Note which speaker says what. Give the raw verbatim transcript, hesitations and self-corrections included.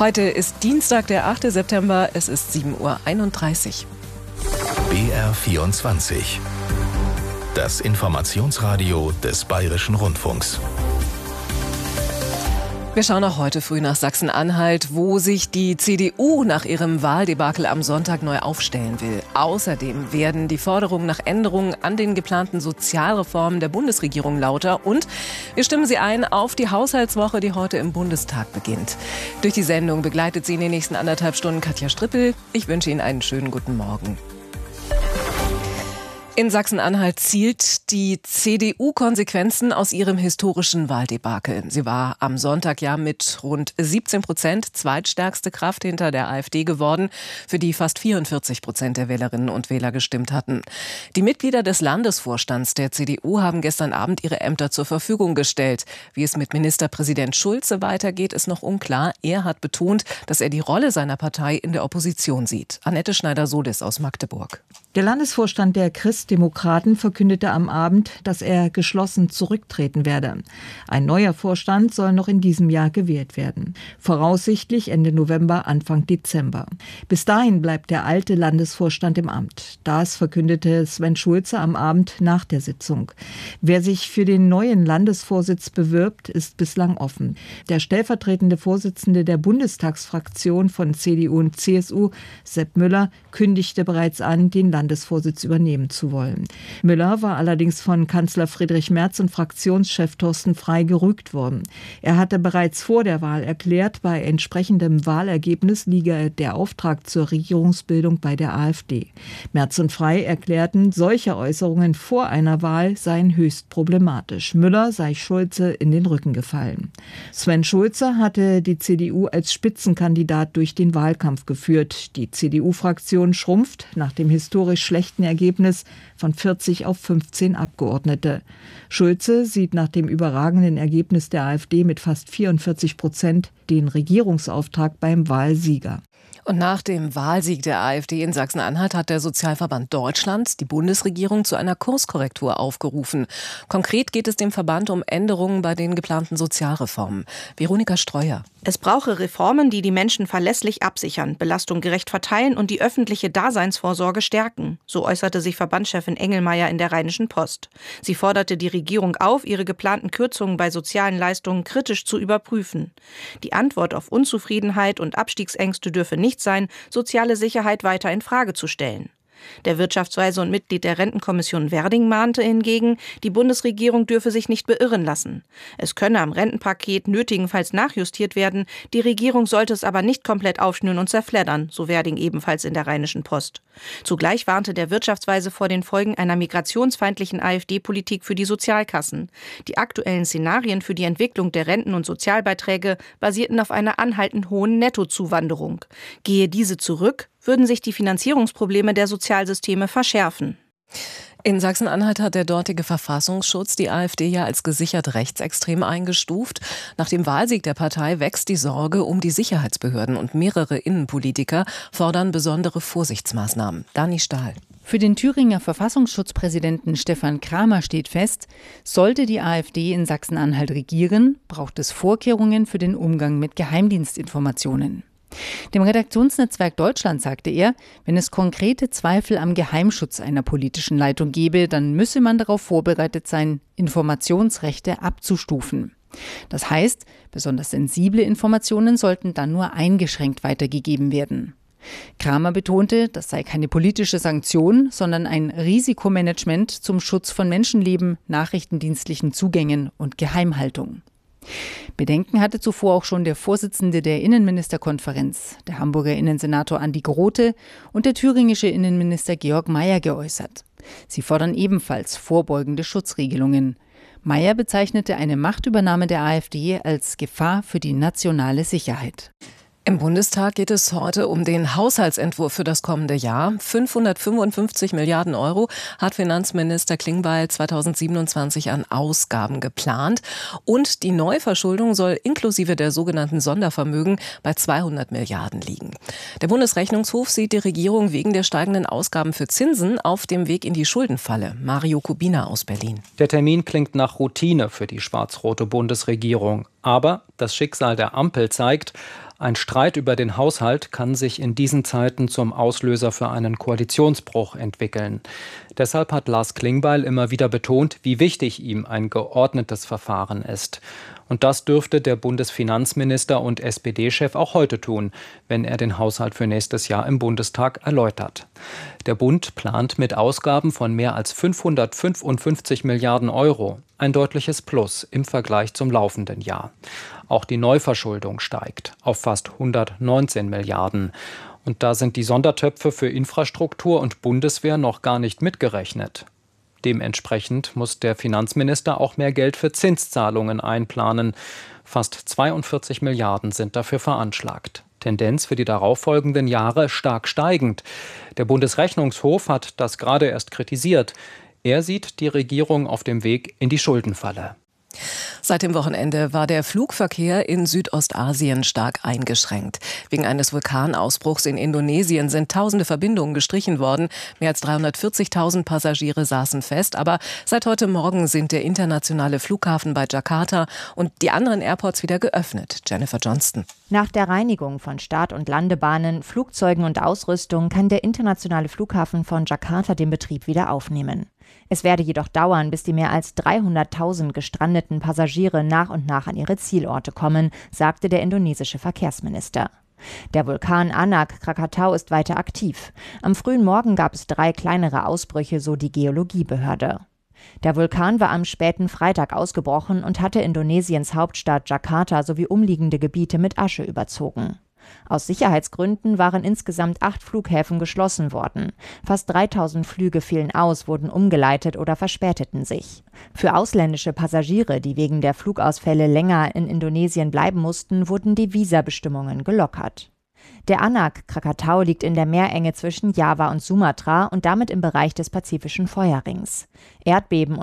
Speaker 1: Heute ist Dienstag, der achte September. Es ist sieben Uhr einunddreißig.
Speaker 2: B R vierundzwanzig. Das Informationsradio des Bayerischen Rundfunks.
Speaker 1: Wir schauen auch heute früh nach Sachsen-Anhalt, wo sich die C D U nach ihrem Wahldebakel am Sonntag neu aufstellen will. Außerdem werden die Forderungen nach Änderungen an den geplanten Sozialreformen der Bundesregierung lauter. Und wir stimmen Sie ein auf die Haushaltswoche, die heute im Bundestag beginnt. Durch die Sendung begleitet Sie in den nächsten anderthalb Stunden Katja Strippel. Ich wünsche Ihnen einen schönen guten Morgen. In Sachsen-Anhalt zielt die C D U Konsequenzen aus ihrem historischen Wahldebakel. Sie war am Sonntag ja mit rund siebzehn Prozent zweitstärkste Kraft hinter der AfD geworden, für die fast vierundvierzig Prozent der Wählerinnen und Wähler gestimmt hatten. Die Mitglieder des Landesvorstands der C D U haben gestern Abend ihre Ämter zur Verfügung gestellt. Wie es mit Ministerpräsident Schulze weitergeht, ist noch unklar. Er hat betont, dass er die Rolle seiner Partei in der Opposition sieht. Annette Schneider-Solis aus Magdeburg.
Speaker 3: Der Landesvorstand der Christdemokraten verkündete am Abend, dass er geschlossen zurücktreten werde. Ein neuer Vorstand soll noch in diesem Jahr gewählt werden. Voraussichtlich Ende November, Anfang Dezember. Bis dahin bleibt der alte Landesvorstand im Amt. Das verkündete Sven Schulze am Abend nach der Sitzung. Wer sich für den neuen Landesvorsitz bewirbt, ist bislang offen. Der stellvertretende Vorsitzende der Bundestagsfraktion von C D U und C S U, Sepp Müller, kündigte bereits an, den Landesvorsitz übernehmen zu wollen. Müller war allerdings von Kanzler Friedrich Merz und Fraktionschef Thorsten Frey gerügt worden. Er hatte bereits vor der Wahl erklärt, bei entsprechendem Wahlergebnis liege der Auftrag zur Regierungsbildung bei der AfD. Merz und Frey erklärten, solche Äußerungen vor einer Wahl seien höchst problematisch. Müller sei Schulze in den Rücken gefallen. Sven Schulze hatte die C D U als Spitzenkandidat durch den Wahlkampf geführt. Die C D U-Fraktion schrumpft nach dem historisch schlechten Ergebnis von vierzig auf fünfzehn Abgeordnete. Schulze sieht nach dem überragenden Ergebnis der AfD mit fast vierundvierzig Prozent den Regierungsauftrag beim Wahlsieger.
Speaker 1: Und nach dem Wahlsieg der AfD in Sachsen-Anhalt hat der Sozialverband Deutschland die Bundesregierung zu einer Kurskorrektur aufgerufen. Konkret geht es dem Verband um Änderungen bei den geplanten Sozialreformen. Veronika Streuer.
Speaker 4: Es brauche Reformen, die die Menschen verlässlich absichern, Belastung gerecht verteilen und die öffentliche Daseinsvorsorge stärken. So äußerte sich Verbandschefin Engelmeier in der Rheinischen Post. Sie forderte die Regierung auf, ihre geplanten Kürzungen bei sozialen Leistungen kritisch zu überprüfen. Die Antwort auf Unzufriedenheit und Abstiegsängste dürfe nicht sein, soziale Sicherheit weiter in Frage zu stellen. Der Wirtschaftsweise und Mitglied der Rentenkommission Werding mahnte hingegen, die Bundesregierung dürfe sich nicht beirren lassen. Es könne am Rentenpaket nötigenfalls nachjustiert werden, die Regierung sollte es aber nicht komplett aufschnüren und zerfleddern, so Werding ebenfalls in der Rheinischen Post. Zugleich warnte der Wirtschaftsweise vor den Folgen einer migrationsfeindlichen AfD-Politik für die Sozialkassen. Die aktuellen Szenarien für die Entwicklung der Renten- und Sozialbeiträge basierten auf einer anhaltend hohen Nettozuwanderung. Gehe diese zurück, würden sich die Finanzierungsprobleme der Sozialsysteme verschärfen.
Speaker 1: In Sachsen-Anhalt hat der dortige Verfassungsschutz die AfD ja als gesichert rechtsextrem eingestuft. Nach dem Wahlsieg der Partei wächst die Sorge um die Sicherheitsbehörden und mehrere Innenpolitiker fordern besondere Vorsichtsmaßnahmen. Dani Stahl.
Speaker 5: Für den Thüringer Verfassungsschutzpräsidenten Stefan Kramer steht fest, sollte die AfD in Sachsen-Anhalt regieren, braucht es Vorkehrungen für den Umgang mit Geheimdienstinformationen. Dem Redaktionsnetzwerk Deutschland sagte er, wenn es konkrete Zweifel am Geheimschutz einer politischen Leitung gebe, dann müsse man darauf vorbereitet sein, Informationsrechte abzustufen. Das heißt, besonders sensible Informationen sollten dann nur eingeschränkt weitergegeben werden. Kramer betonte, das sei keine politische Sanktion, sondern ein Risikomanagement zum Schutz von Menschenleben, nachrichtendienstlichen Zugängen und Geheimhaltung. Bedenken hatte zuvor auch schon der Vorsitzende der Innenministerkonferenz, der Hamburger Innensenator Andi Grote und der thüringische Innenminister Georg Mayer geäußert. Sie fordern ebenfalls vorbeugende Schutzregelungen. Mayer bezeichnete eine Machtübernahme der AfD als Gefahr für die nationale Sicherheit.
Speaker 1: Im Bundestag geht es heute um den Haushaltsentwurf für das kommende Jahr. fünfhundertfünfundfünfzig Milliarden Euro hat Finanzminister Klingbeil zweitausendsiebenundzwanzig an Ausgaben geplant. Und die Neuverschuldung soll inklusive der sogenannten Sondervermögen bei zweihundert Milliarden liegen. Der Bundesrechnungshof sieht die Regierung wegen der steigenden Ausgaben für Zinsen auf dem Weg in die Schuldenfalle. Mario Kubina aus Berlin.
Speaker 6: Der Termin klingt nach Routine für die schwarz-rote Bundesregierung. Aber das Schicksal der Ampel zeigt, Ein Streit über den Haushalt kann sich in diesen Zeiten zum Auslöser für einen Koalitionsbruch entwickeln. Deshalb hat Lars Klingbeil immer wieder betont, wie wichtig ihm ein geordnetes Verfahren ist. Und das dürfte der Bundesfinanzminister und S P D-Chef auch heute tun, wenn er den Haushalt für nächstes Jahr im Bundestag erläutert. Der Bund plant mit Ausgaben von mehr als fünfhundertfünfundfünfzig Milliarden Euro. Ein deutliches Plus im Vergleich zum laufenden Jahr. Auch die Neuverschuldung steigt auf fast hundertneunzehn Milliarden. Und da sind die Sondertöpfe für Infrastruktur und Bundeswehr noch gar nicht mitgerechnet. Dementsprechend muss der Finanzminister auch mehr Geld für Zinszahlungen einplanen. Fast zweiundvierzig Milliarden sind dafür veranschlagt. Tendenz für die darauffolgenden Jahre stark steigend. Der Bundesrechnungshof hat das gerade erst kritisiert. Er sieht die Regierung auf dem Weg in die Schuldenfalle.
Speaker 1: Seit dem Wochenende war der Flugverkehr in Südostasien stark eingeschränkt. Wegen eines Vulkanausbruchs in Indonesien sind tausende Verbindungen gestrichen worden. Mehr als dreihundertvierzigtausend Passagiere saßen fest. Aber seit heute Morgen sind der internationale Flughafen bei Jakarta und die anderen Airports wieder geöffnet. Jennifer Johnston.
Speaker 7: Nach der Reinigung von Start- und Landebahnen, Flugzeugen und Ausrüstung kann der internationale Flughafen von Jakarta den Betrieb wieder aufnehmen. Es werde jedoch dauern, bis die mehr als dreihunderttausend gestrandeten Passagiere nach und nach an ihre Zielorte kommen, sagte der indonesische Verkehrsminister. Der Vulkan Anak Krakatau ist weiter aktiv. Am frühen Morgen gab es drei kleinere Ausbrüche, so die Geologiebehörde. Der Vulkan war am späten Freitag ausgebrochen und hatte Indonesiens Hauptstadt Jakarta sowie umliegende Gebiete mit Asche überzogen. Aus Sicherheitsgründen waren insgesamt acht Flughäfen geschlossen worden. Fast dreitausend Flüge fielen aus, wurden umgeleitet oder verspäteten sich. Für ausländische Passagiere, die wegen der Flugausfälle länger in Indonesien bleiben mussten, wurden die Visabestimmungen gelockert. Der Anak Krakatau liegt in der Meerenge zwischen Java und Sumatra und damit im Bereich des Pazifischen Feuerrings. Erdbeben